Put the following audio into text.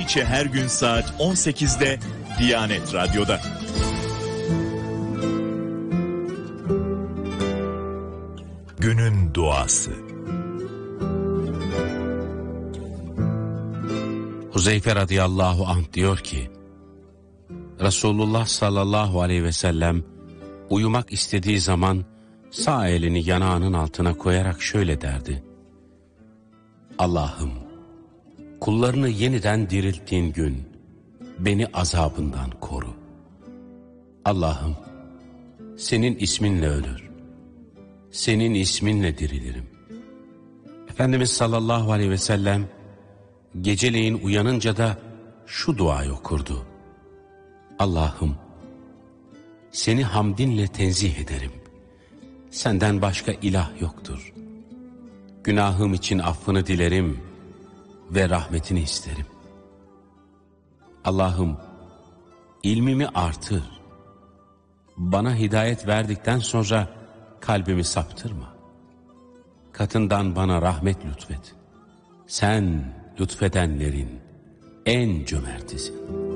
içe her gün saat 18'de Diyanet Radyo'da. Günün duası. Huzeyfe radıyallahu anh diyor ki, Resulullah sallallahu aleyhi ve sellem uyumak istediği zaman sağ elini yanağının altına koyarak şöyle derdi: Allah'ım, kullarını yeniden dirilttiğin gün beni azabından koru. Allah'ım, senin isminle ölür, senin isminle dirilirim. Efendimiz sallallahu aleyhi ve sellem geceleyin uyanınca da şu duayı okurdu: Allah'ım, seni hamdinle tenzih ederim. Senden başka ilah yoktur. Günahım için affını dilerim ve rahmetini isterim. Allah'ım, ilmimi artır. Bana hidayet verdikten sonra kalbimi saptırma. Katından bana rahmet lütfet. Sen lütfedenlerin en cömertisin.